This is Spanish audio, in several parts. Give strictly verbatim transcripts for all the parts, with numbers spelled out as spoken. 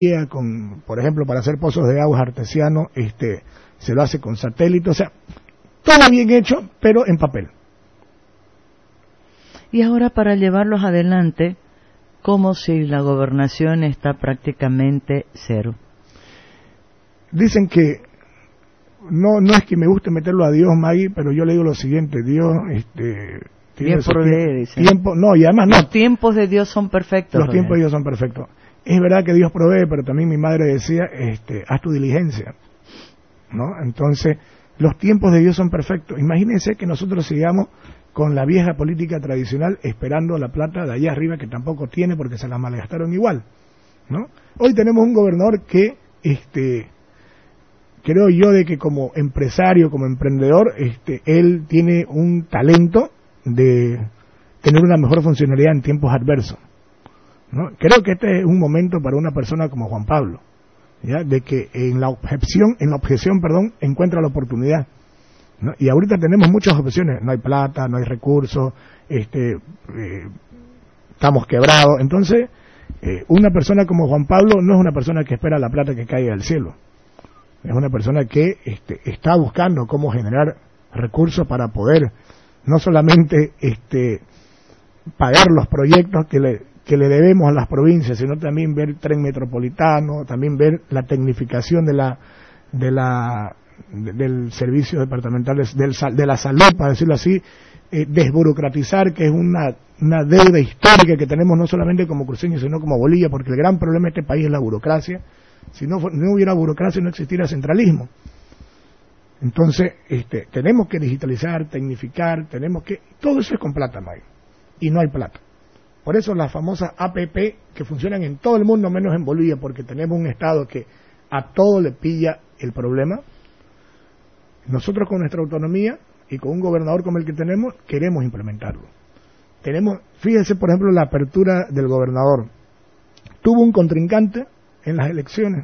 con, por ejemplo, para hacer pozos de aguas artesianos, este, se lo hace con satélite, o sea, todo bien hecho, pero en papel. Y ahora, para llevarlos adelante, como si la gobernación está prácticamente cero. Dicen que, no no es que me guste meterlo a Dios, Maggie, pero yo le digo lo siguiente: Dios, este, tiene Bien por ley, dicen. Tiempo, no, y además no. Los tiempos de Dios son perfectos. Los tiempos de Dios son perfectos. Es verdad que Dios provee, pero también mi madre decía, este, haz tu diligencia, ¿no? Entonces, los tiempos de Dios son perfectos. Imagínense que nosotros sigamos con la vieja política tradicional esperando la plata de allá arriba, que tampoco tiene porque se la malgastaron igual, ¿no? Hoy tenemos un gobernador que, este, creo yo de que como empresario, como emprendedor, este, él tiene un talento de tener una mejor funcionalidad en tiempos adversos, ¿no? Creo que este es un momento para una persona como Juan Pablo, ¿ya? De que en la objeción, en la objeción, perdón, encuentra la oportunidad, ¿no? Y ahorita tenemos muchas opciones, no hay plata, no hay recursos, este, eh, estamos quebrados. Entonces, eh, una persona como Juan Pablo no es una persona que espera la plata que caiga del cielo, es una persona que este, está buscando cómo generar recursos para poder no solamente este, pagar los proyectos que le que le debemos a las provincias, sino también ver tren metropolitano, también ver la tecnificación de la de la de, del servicio departamental del, de la salud, para decirlo así, eh, desburocratizar, que es una una deuda histórica que tenemos no solamente como cruceños, sino como Bolivia, porque el gran problema de este país es la burocracia. Si no, no hubiera burocracia, no existiera centralismo. Entonces, este, tenemos que digitalizar, tecnificar, tenemos que... Todo eso es con plata, May, y no hay plata. Por eso las famosas A P P, que funcionan en todo el mundo menos en Bolivia, porque tenemos un Estado que a todo le pilla el problema. Nosotros con nuestra autonomía y con un gobernador como el que tenemos, queremos implementarlo. Tenemos, fíjese por ejemplo la apertura del gobernador. Tuvo un contrincante en las elecciones,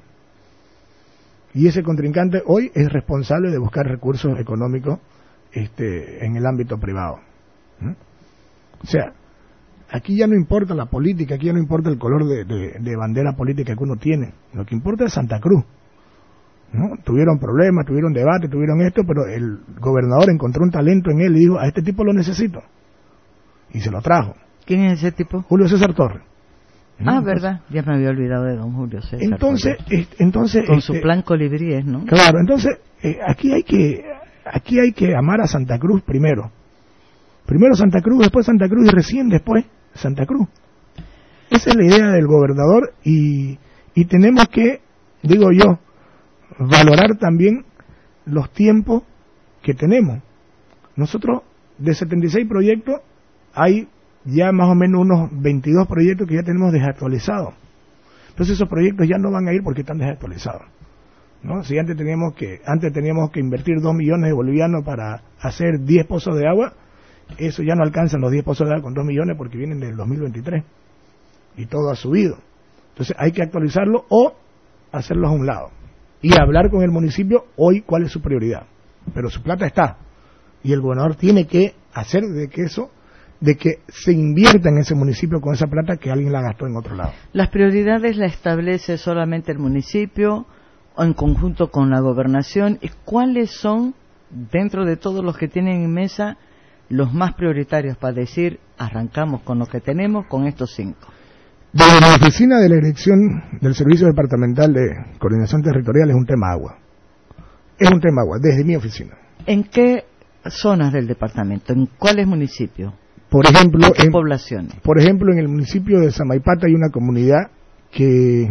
y ese contrincante hoy es responsable de buscar recursos económicos este, en el ámbito privado, ¿no? O sea, aquí ya no importa la política, aquí ya no importa el color de, de, de bandera política que uno tiene, lo que importa es Santa Cruz, ¿no? Tuvieron problemas, tuvieron debate, tuvieron esto, pero el gobernador encontró un talento en él y dijo, a este tipo lo necesito, y se lo trajo. ¿Quién es ese tipo? Julio César Torres. ¿No? Ah, verdad, ya me había olvidado de don Julio César. Entonces, eh, entonces con este, su plan colibríes, ¿no? Claro, entonces eh, aquí hay que aquí hay que amar a Santa Cruz primero. Primero Santa Cruz, después Santa Cruz y recién después Santa Cruz. Esa es la idea del gobernador y y tenemos que, digo yo, valorar también los tiempos que tenemos. Nosotros de setenta y seis proyectos hay ya más o menos unos veintidós proyectos que ya tenemos desactualizados. Entonces esos proyectos ya no van a ir porque están desactualizados, ¿no? Si antes teníamos que antes teníamos que invertir dos millones de bolivianos para hacer diez pozos de agua, eso ya no alcanzan los diez pozos de agua con dos millones porque vienen del dos mil veintitrés y todo ha subido. Entonces hay que actualizarlo o hacerlos a un lado y hablar con el municipio hoy cuál es su prioridad. Pero su plata está y el gobernador tiene que hacer de que eso de que se invierta en ese municipio con esa plata que alguien la gastó en otro lado. ¿Las prioridades las establece solamente el municipio o en conjunto con la gobernación? ¿Y cuáles son, dentro de todos los que tienen en mesa, los más prioritarios para decir, arrancamos con lo que tenemos, con estos cinco? Desde la oficina de la dirección del Servicio Departamental de Coordinación Territorial es un tema agua. Es un tema agua, desde mi oficina. ¿En qué zonas del departamento? ¿En cuáles municipios? Por ejemplo, en, poblaciones? por ejemplo, en el municipio de Samaipata hay una comunidad que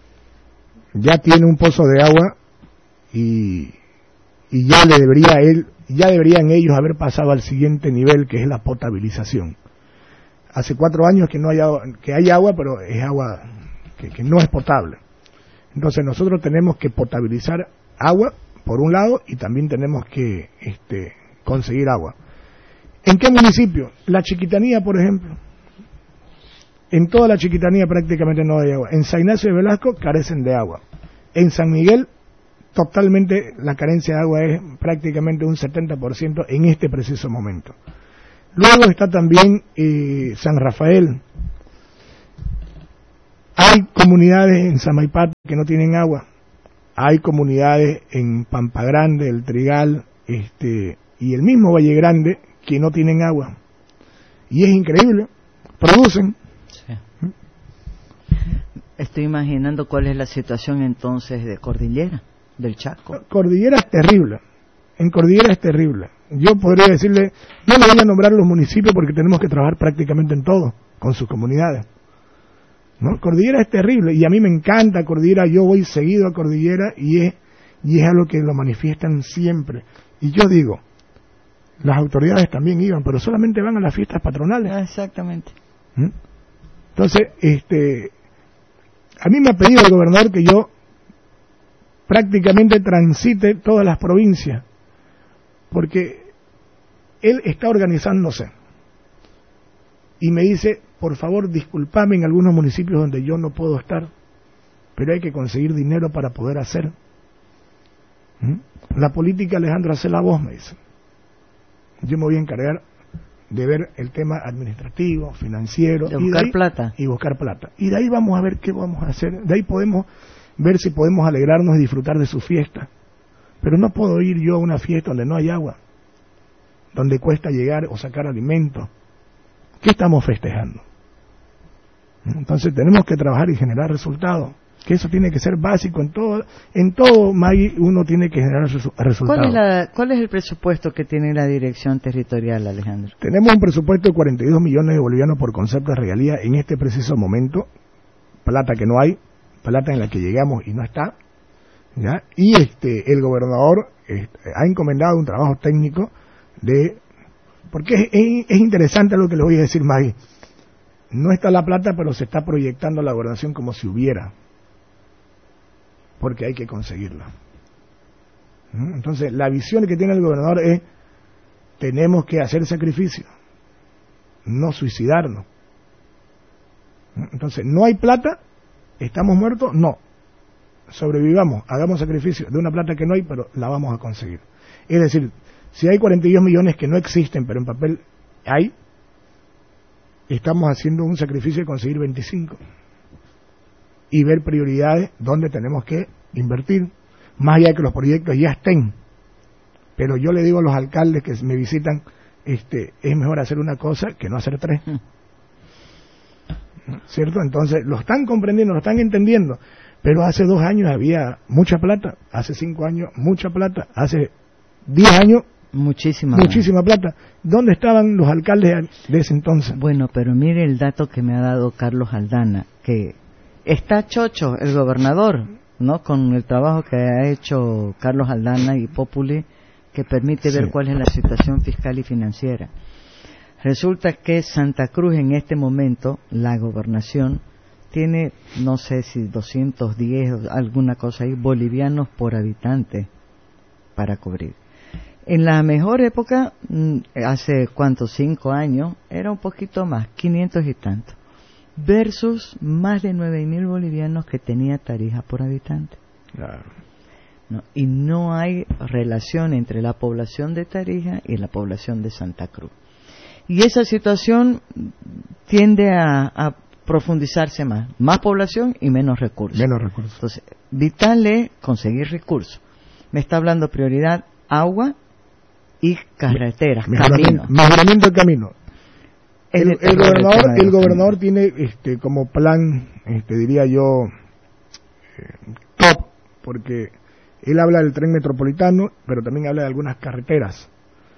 ya tiene un pozo de agua y, y ya le debería él, ya deberían ellos haber pasado al siguiente nivel, que es la potabilización. Hace cuatro años que no hay agua, que hay agua, pero es agua que, que no es potable. Entonces nosotros tenemos que potabilizar agua por un lado y también tenemos que este, conseguir agua. ¿En qué municipio? La Chiquitanía, por ejemplo. En toda la Chiquitanía prácticamente no hay agua. En San Ignacio de Velasco carecen de agua. En San Miguel, totalmente la carencia de agua es prácticamente un setenta por ciento en este preciso momento. Luego está también eh, San Rafael. Hay comunidades en Samaipata que no tienen agua, hay comunidades en Pampa Grande, El Trigal, este, y el mismo Valle Grande que no tienen agua. Y es increíble, producen. Sí. Estoy imaginando cuál es la situación entonces de Cordillera, del Chaco. Cordillera es terrible, en Cordillera es terrible. Yo podría decirle, no le voy a nombrar los municipios porque tenemos que trabajar prácticamente en todo, con sus comunidades. ¿No? Cordillera es terrible, y a mí me encanta Cordillera, yo voy seguido a Cordillera, y es, y es algo que lo manifiestan siempre. Y yo digo, las autoridades también iban, pero solamente van a las fiestas patronales. Ah, exactamente. ¿Mm? Entonces, este, a mí me ha pedido el gobernador que yo prácticamente transite todas las provincias, porque él está organizándose y me dice, por favor, discúlpame en algunos municipios donde yo no puedo estar, pero hay que conseguir dinero para poder hacer. ¿Mm? La política, Alejandro, hace la voz, me dice. Yo me voy a encargar de ver el tema administrativo, financiero, de buscar y de ahí, plata y buscar plata. Y de ahí vamos a ver qué vamos a hacer. De ahí podemos ver si podemos alegrarnos y disfrutar de su fiesta. Pero no puedo ir yo a una fiesta donde no hay agua, donde cuesta llegar o sacar alimentos. ¿Qué estamos festejando? Entonces tenemos que trabajar y generar resultados. Que eso tiene que ser básico en todo, en todo, Maggie, uno tiene que generar resu- resultados. ¿Cuál es, la, ¿Cuál es el presupuesto que tiene la dirección territorial, Alejandro? Tenemos un presupuesto de cuarenta y dos millones de bolivianos por concepto de regalía en este preciso momento, plata que no hay, plata en la que llegamos y no está, ¿ya? Y este el gobernador este, ha encomendado un trabajo técnico de, porque es, es, es interesante lo que les voy a decir, Maggie. No está la plata, pero se está proyectando la gobernación como si hubiera, porque hay que conseguirla. Entonces, la visión que tiene el gobernador es, tenemos que hacer sacrificio, no suicidarnos. Entonces, no hay plata, estamos muertos, no. Sobrevivamos, hagamos sacrificio de una plata que no hay, pero la vamos a conseguir. Es decir, si hay cuarenta y dos millones que no existen, pero en papel hay, estamos haciendo un sacrificio de conseguir veinticinco. Y ver prioridades donde tenemos que invertir, más allá de que los proyectos ya estén. Pero yo le digo a los alcaldes que me visitan, este, es mejor hacer una cosa que no hacer tres. ¿Cierto? Entonces, lo están comprendiendo, lo están entendiendo. Pero hace dos años había mucha plata, hace cinco años mucha plata, hace diez años muchísima, muchísima plata. ¿Dónde estaban los alcaldes de ese entonces? Bueno, pero mire el dato que me ha dado Carlos Aldana, que está chocho el gobernador, ¿no? Con el trabajo que ha hecho Carlos Aldana y Populi, que permite ver sí. cuál es la situación fiscal y financiera. Resulta que Santa Cruz en este momento, la gobernación, tiene, no sé si doscientos diez o alguna cosa ahí, bolivianos por habitante para cubrir. En la mejor época, hace cuántos, cinco años, era un poquito más, quinientos y tanto, versus más de nueve mil bolivianos que tenía Tarija por habitante. Claro. No, y no hay relación entre la población de Tarija y la población de Santa Cruz. Y esa situación tiende a, a profundizarse más. Más población y menos recursos. Menos recursos. Entonces, vital es conseguir recursos. Me está hablando prioridad agua y carreteras, caminos. Mejoramiento del camino. El, el, el gobernador, el gobernador tiene este como plan, este diría yo, eh, top, porque él habla del tren metropolitano, pero también habla de algunas carreteras.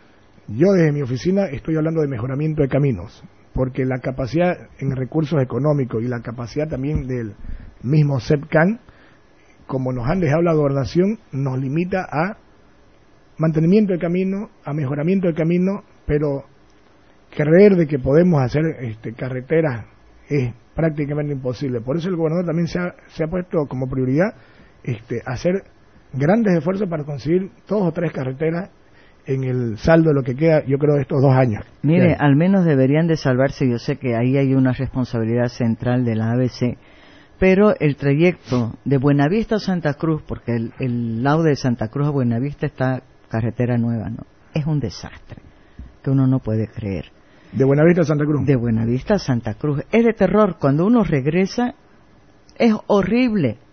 Yo desde mi oficina estoy hablando de mejoramiento de caminos, porque la capacidad en recursos económicos y la capacidad también del mismo SEPCAN, como nos han dejado la gobernación, nos limita a mantenimiento de camino, a mejoramiento de camino, pero creer de que podemos hacer este, carreteras es prácticamente imposible. Por eso el gobernador también se ha, se ha puesto como prioridad este, hacer grandes esfuerzos para conseguir dos o tres carreteras en el saldo de lo que queda, yo creo, de estos dos años. Mire, al menos deberían de salvarse, yo sé que ahí hay una responsabilidad central de la A B C, pero el trayecto de Buenavista a Santa Cruz, porque el, el lado de Santa Cruz a Buenavista está carretera nueva, ¿no? Es un desastre que uno no puede creer. ¿De Buenavista a Santa Cruz? De Buenavista a Santa Cruz. Es de terror. Cuando uno regresa, Es horrible.